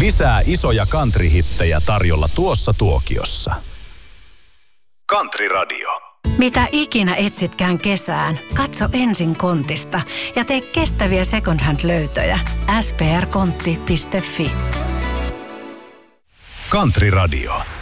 Lisää isoja country-hittejä tarjolla tuossa tuokiossa. Country Radio. Mitä ikinä etsitkään kesään, katso ensin Kontista ja tee kestäviä second hand-löytöjä. sprkontti.fi. Country Radio.